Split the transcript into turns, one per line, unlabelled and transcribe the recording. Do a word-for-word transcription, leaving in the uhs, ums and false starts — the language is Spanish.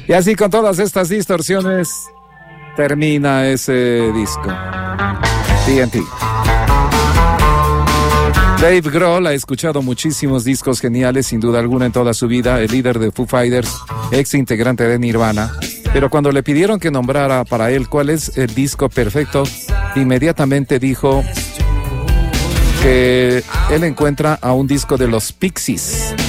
Y así con todas estas distorsiones termina ese disco. T N T. Dave Grohl ha escuchado muchísimos discos geniales, sin duda alguna, en toda su vida, el líder de Foo Fighters, ex integrante de Nirvana. Pero cuando le pidieron que nombrara para él cuál es el disco perfecto, inmediatamente dijo que él encuentra a un disco de los Pixies.